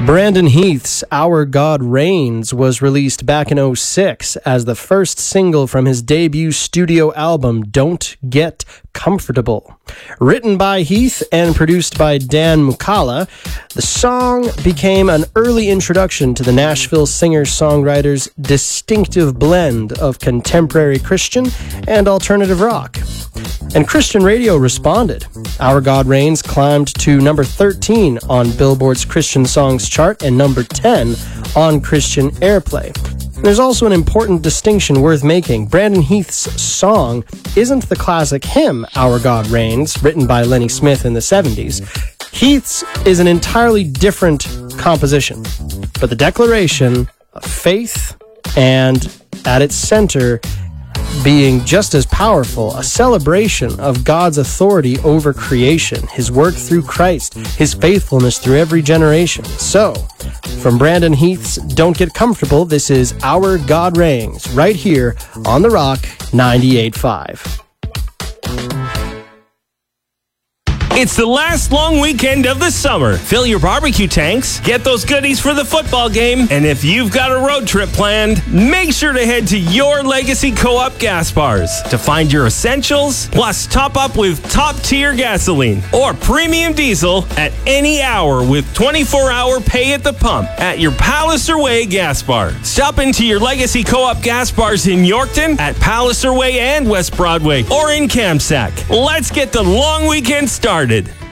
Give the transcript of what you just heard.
Brandon Heath's Our God Reigns was released back in 2006 as the first single from his debut studio album, Don't Get Comfortable. Written by Heath and produced by Dan Mukala, the song became an early introduction to the Nashville singer-songwriter's distinctive blend of contemporary Christian and alternative rock. And Christian radio responded. Our God Reigns climbed to number 13 on Billboard's Christian Songs chart and number 10 on Christian Airplay. There's also an important distinction worth making. Brandon Heath's song isn't the classic hymn, Our God Reigns, written by Lenny Smith in the 70s. Heath's is an entirely different composition, but the declaration of faith and, at its center, being just as powerful, a celebration of God's authority over creation, His work through Christ, His faithfulness through every generation. So, from Brandon Heath's Don't Get Comfortable, this is Our God Reigns, right here on The Rock 98.5. It's the last long weekend of the summer. Fill your barbecue tanks, get those goodies for the football game, and if you've got a road trip planned, make sure to head to Your Legacy Co-op gas bars to find your essentials, plus top up with top-tier gasoline or premium diesel at any hour with 24-hour pay at the pump at your Palliser Way gas bar. Stop into Your Legacy Co-op gas bars in Yorkton, at Palliser Way and West Broadway, or in Kamsack. Let's get the long weekend started.